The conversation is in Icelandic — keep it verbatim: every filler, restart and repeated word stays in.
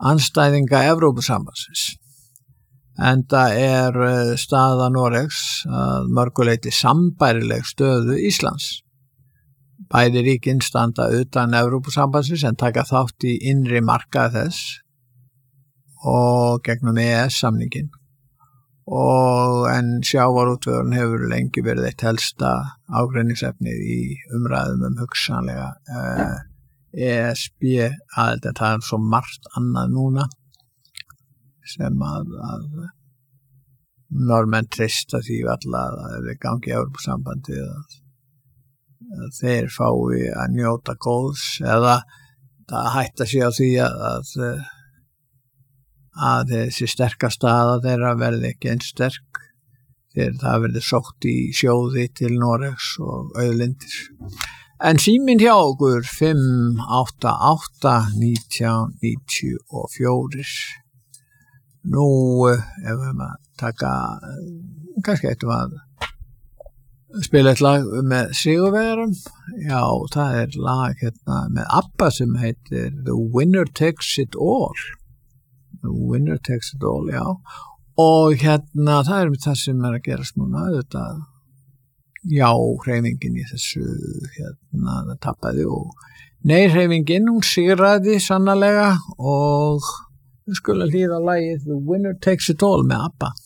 andstæðinga Evrópusambandsins. Enda er staða Noregs að mörguleyti sambærileg stöðu Íslands. Bæði ríkin standa utan Evrópusambandsins en taka þátt í innri markað þess og gegnum E E S-samningin. Og en sjávarútvegurinn hefur lengi verið eitt helsta ágreiningsefnið í umræðum um hugsanlega uh, E S B að þetta er svo margt annað núna sem að, að Norðmenn treysta því alla að ef við gangi í Evrópusambandið að, að þeir fái að njóta góðs eða það hætta sig á því að, að að þessi sterka staða þeirra verði ekki eins sterk þegar það verði sótt í sjóði til Noregs og auðlindir. En síminn hjá okkur fimm átta átta nítján níutíu og fjögur. Nú ef við maður taka kannski eittum að spila eitt lag með sigurvegarum. Já, það er lag hérna með ABBA sem heitir The Winner Takes It All. The Winner Takes It All, já. Og hérna, það er það sem er að gerast núna, auðvitað, já, hreyfingin í þessu, hérna, það tappaði og nei, hreyfingin, hún sigraði sannarlega og við skulum hlýða lagið The Winner Takes It All með ABBA.